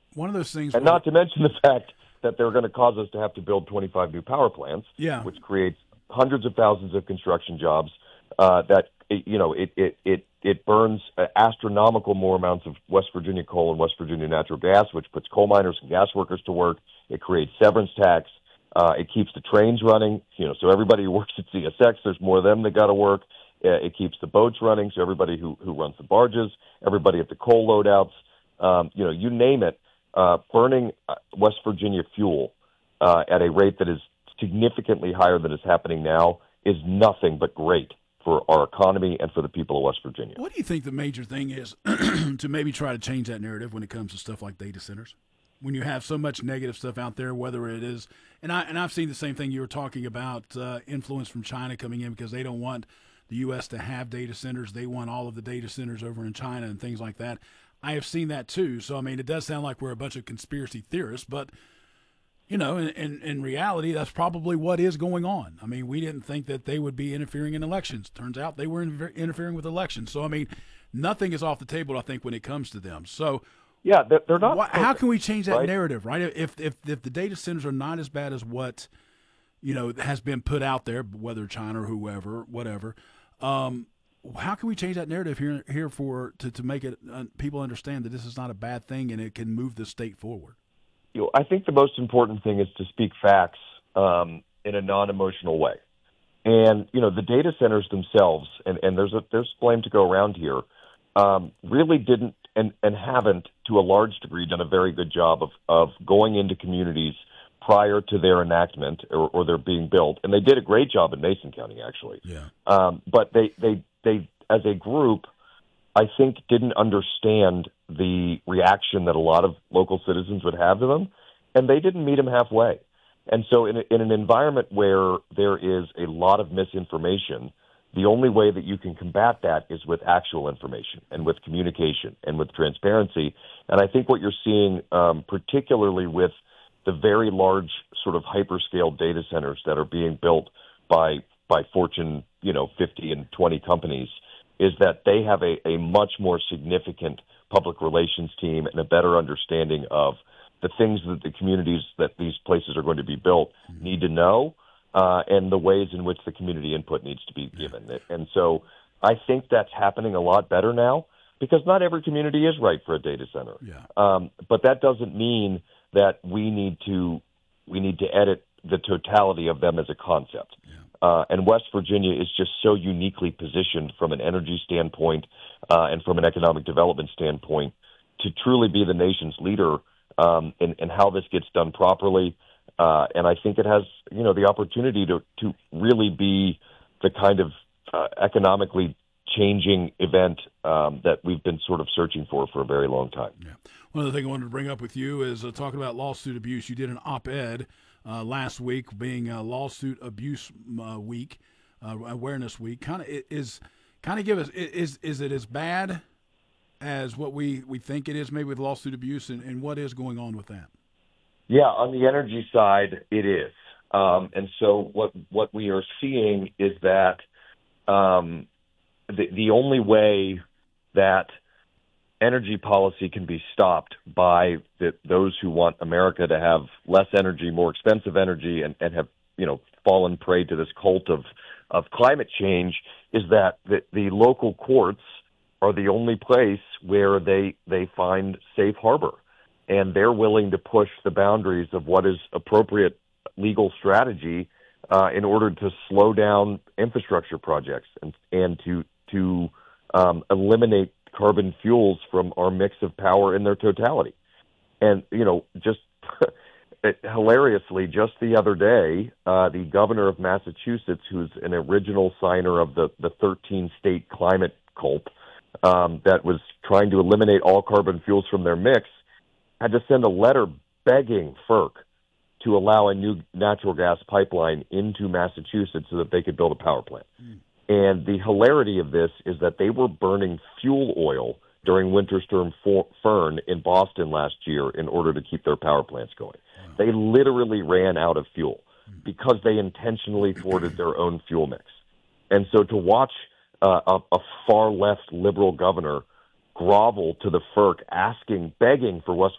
one of those things And where, not to mention the fact that they're going to cause us to have to build 25 new power plants, yeah, which creates hundreds of thousands of construction jobs. It burns astronomical more amounts of West Virginia coal and West Virginia natural gas, which puts coal miners and gas workers to work. It creates severance tax. It keeps the trains running. So everybody who works at CSX, there's more of them that got to work. It keeps the boats running. So everybody who runs the barges, everybody at the coal loadouts, you name it. Burning West Virginia fuel at a rate that is significantly higher than is happening now is nothing but great for our economy and for the people of West Virginia. what do you think the major thing is to maybe try to change that narrative when it comes to stuff like data centers? When you have so much negative stuff out there, whether it is, I've seen the same thing you were talking about, influence from China coming in because they don't want the U.S. to have data centers. They want all of the data centers over in China and things like that. I have seen that too. So, I mean, it does sound like we're a bunch of conspiracy theorists, but, in reality, that's probably what is going on. I mean, we didn't think that they would be interfering in elections. Turns out they were interfering with elections. So, I mean, nothing is off the table, I think, when it comes to them. So, Yeah, they're not how perfect, can we change that right? narrative, right? If the data centers are not as bad as what has been put out there, whether China or whoever, whatever, how can we change that narrative here to make it people understand that this is not a bad thing and it can move the state forward? I think the most important thing is to speak facts in a non-emotional way. And the data centers themselves, and there's blame to go around here, really didn't and haven't to a large degree done a very good job of going into communities prior to their enactment or their being built. And they did a great job in Mason County, actually. Yeah. But they as a group, I think didn't understand the reaction that a lot of local citizens would have to them, and they didn't meet them halfway. And so in an environment where there is a lot of misinformation, the only way that you can combat that is with actual information and with communication and with transparency. And I think what you're seeing, particularly with the very large sort of hyperscale data centers that are being built by Fortune, 50 and 20 companies, is that they have a much more significant public relations team and a better understanding of the things that the communities that these places are going to be built need to know, and the ways in which the community input needs to be given. And so I think that's happening a lot better now because not every community is right for a data center. Yeah. But that doesn't mean that we need to edit the totality of them as a concept. Yeah. And West Virginia is just so uniquely positioned from an energy standpoint and from an economic development standpoint to truly be the nation's leader in how this gets done properly. And I think it has, the opportunity to really be the kind of economically changing event that we've been sort of searching for a very long time. Yeah. One of the things I wanted to bring up with you is talking about lawsuit abuse. You did an op-ed last week, being lawsuit abuse week, awareness week. Kind of give us is it as bad as what we think it is, maybe with lawsuit abuse, and what is going on with that? Yeah, on the energy side, it is. And so what we are seeing is that the only way that energy policy can be stopped by those who want America to have less energy, more expensive energy, and have fallen prey to this cult of climate change is that the local courts are the only place where they find safe harbor, and they're willing to push the boundaries of what is appropriate legal strategy in order to slow down infrastructure projects and to eliminate carbon fuels from our mix of power in their totality. And, just hilariously, just the other day, the governor of Massachusetts, who's an original signer of the 13-state climate cult that was trying to eliminate all carbon fuels from their mix, had to send a letter begging FERC to allow a new natural gas pipeline into Massachusetts so that they could build a power plant. And the hilarity of this is that they were burning fuel oil during Winter Storm Fern in Boston last year in order to keep their power plants going. Wow. They literally ran out of fuel because they intentionally thwarted their own fuel mix. And so to watch a far-left liberal governor grovel to the FERC begging for West